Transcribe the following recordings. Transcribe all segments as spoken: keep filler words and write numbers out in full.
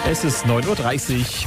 Es ist neun Uhr dreißig.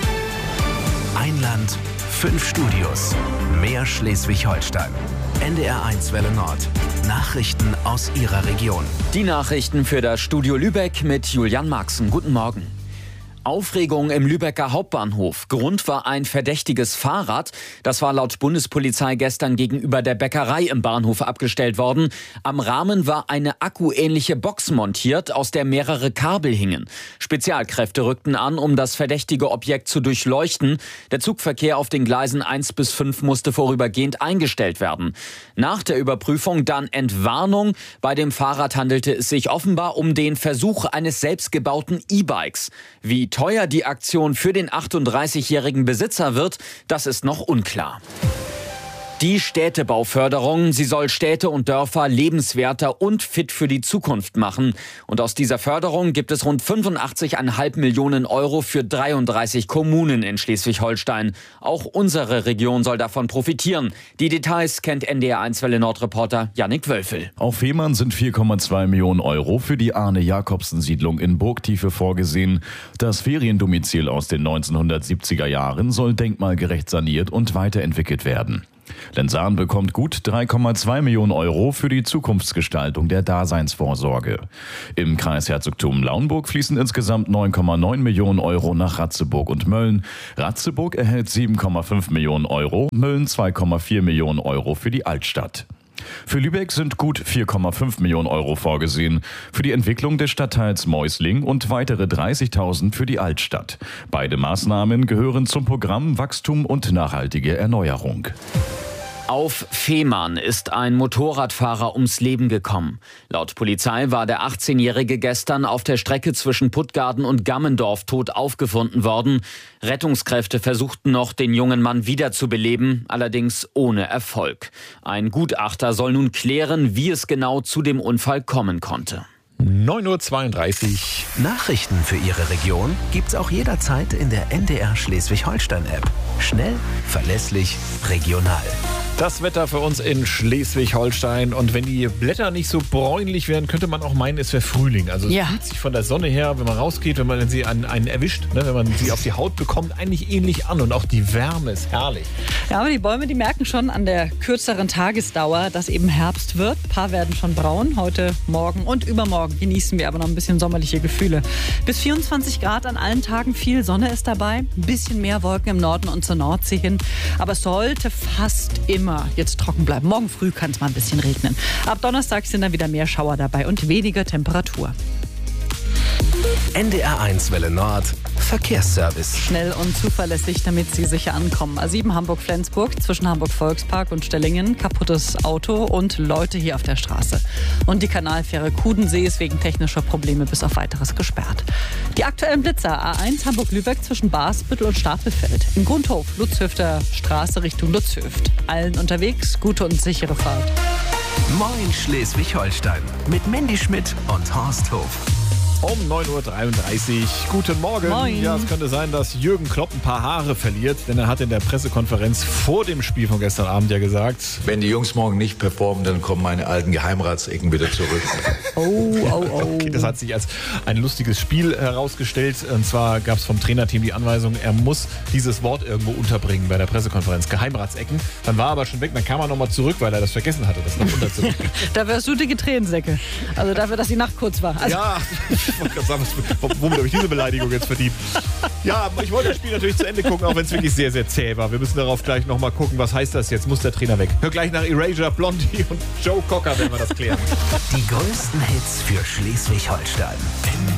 Ein Land, fünf Studios, mehr Schleswig-Holstein. N D R eins Welle Nord. Nachrichten aus Ihrer Region. Die Nachrichten für das Studio Lübeck mit Julian Marxen. Guten Morgen. Aufregung im Lübecker Hauptbahnhof. Grund war ein verdächtiges Fahrrad. Das war laut Bundespolizei gestern gegenüber der Bäckerei im Bahnhof abgestellt worden. Am Rahmen war eine akkuähnliche Box montiert, aus der mehrere Kabel hingen. Spezialkräfte rückten an, um das verdächtige Objekt zu durchleuchten. Der Zugverkehr auf den Gleisen eins bis fünf musste vorübergehend eingestellt werden. Nach der Überprüfung dann Entwarnung. Bei dem Fahrrad handelte es sich offenbar um den Versuch eines selbstgebauten E-Bikes. Wie teuer die Aktion für den achtunddreißigjährigen Besitzer wird, das ist noch unklar. Die Städtebauförderung, sie soll Städte und Dörfer lebenswerter und fit für die Zukunft machen. Und aus dieser Förderung gibt es rund fünfundachtzig Komma fünf Millionen Euro für dreiunddreißig Kommunen in Schleswig-Holstein. Auch unsere Region soll davon profitieren. Die Details kennt N D R eins Welle Nord-Reporter Jannik Wölfel. Auf Fehmarn sind vier Komma zwei Millionen Euro für die Arne-Jacobsen-Siedlung in Burgtiefe vorgesehen. Das Feriendomizil aus den neunzehnhundertsiebziger Jahren soll denkmalgerecht saniert und weiterentwickelt werden. Lenzahn bekommt gut drei Komma zwei Millionen Euro für die Zukunftsgestaltung der Daseinsvorsorge. Im Kreisherzogtum Lauenburg fließen insgesamt neun Komma neun Millionen Euro nach Ratzeburg und Mölln. Ratzeburg erhält sieben Komma fünf Millionen Euro, Mölln zwei Komma vier Millionen Euro für die Altstadt. Für Lübeck sind gut vier Komma fünf Millionen Euro vorgesehen. Für die Entwicklung des Stadtteils Mäusling und weitere dreißigtausend für die Altstadt. Beide Maßnahmen gehören zum Programm Wachstum und nachhaltige Erneuerung. Auf Fehmarn ist ein Motorradfahrer ums Leben gekommen. Laut Polizei war der achtzehnjährige gestern auf der Strecke zwischen Puttgarden und Gammendorf tot aufgefunden worden. Rettungskräfte versuchten noch, den jungen Mann wiederzubeleben, allerdings ohne Erfolg. Ein Gutachter soll nun klären, wie es genau zu dem Unfall kommen konnte. neun Uhr zweiunddreißig. Nachrichten für Ihre Region gibt's auch jederzeit in der N D R Schleswig-Holstein-App. Schnell, verlässlich, regional. Das Wetter für uns in Schleswig-Holstein. Und wenn die Blätter nicht so bräunlich wären, könnte man auch meinen, es wäre Frühling. Also es Ja. fühlt sich von der Sonne her, wenn man rausgeht, wenn man sie an einen erwischt, ne, wenn man sie auf die Haut bekommt, eigentlich ähnlich an. Und auch die Wärme ist herrlich. Ja, aber die Bäume, die merken schon an der kürzeren Tagesdauer, dass eben Herbst wird. Ein paar werden schon braun. Heute, morgen und übermorgen genießen wir aber noch ein bisschen sommerliche Gefühle. Bis vierundzwanzig Grad an allen Tagen, viel Sonne ist dabei. Ein bisschen mehr Wolken im Norden und zur Nordsee hin. Aber es sollte fast immer jetzt trocken bleiben. Morgen früh kann es mal ein bisschen regnen. Ab Donnerstag sind dann wieder mehr Schauer dabei und weniger Temperatur. N D R eins Welle Nord. Verkehrsservice. Schnell und zuverlässig, damit Sie sicher ankommen. A sieben Hamburg-Flensburg zwischen Hamburg-Volkspark und Stellingen. Kaputtes Auto und Leute hier auf der Straße. Und die Kanalfähre Kudensee ist wegen technischer Probleme bis auf weiteres gesperrt. Die aktuellen Blitzer. A eins Hamburg-Lübeck zwischen Basbüttel und Stapelfeld. In Grundhof, Lutzhöfter Straße Richtung Lutzhöft. Allen unterwegs, gute und sichere Fahrt. Moin Schleswig-Holstein. Mit Mandy Schmidt und Horst Hof. Um neun Uhr dreiunddreißig. Guten Morgen. Moin. Ja, es könnte sein, dass Jürgen Klopp ein paar Haare verliert, denn er hat in der Pressekonferenz vor dem Spiel von gestern Abend ja gesagt: Wenn die Jungs morgen nicht performen, dann kommen meine alten Geheimratsecken wieder zurück. Oh, oh, oh. Okay, das hat sich als ein lustiges Spiel herausgestellt. Und zwar gab es vom Trainerteam die Anweisung, er muss dieses Wort irgendwo unterbringen bei der Pressekonferenz. Geheimratsecken. Dann war er aber schon weg, dann kam er nochmal zurück, weil er das vergessen hatte, das noch unterzubringen. Da wärst du dicke Tränensäcke. Also dafür, dass die Nacht kurz war. Also Ja, ich wollte gerade sagen, was- womit habe ich diese Beleidigung jetzt verdient? Ja, ich wollte das Spiel natürlich zu Ende gucken, auch wenn es wirklich sehr, sehr zäh war. Wir müssen darauf gleich nochmal gucken, was heißt das jetzt? Muss der Trainer weg? Hör gleich nach Erasure, Blondie und Joe Cocker, wenn wir das klären. Die größten Hits für Schleswig-Holstein.